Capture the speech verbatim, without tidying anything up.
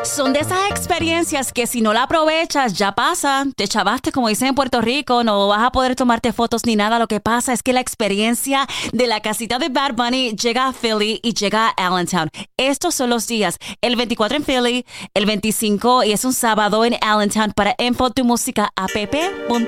Son de esas experiencias que si no la aprovechas, ya pasa. Te chavaste, como dicen en Puerto Rico, no vas a poder tomarte fotos ni nada. Lo que pasa es que la experiencia de la casita de Bad Bunny llega a Philly y llega a Allentown. Estos son los días. El veinticuatro en Philly, el veinticinco y es un sábado en Allentown. Para info tu música app.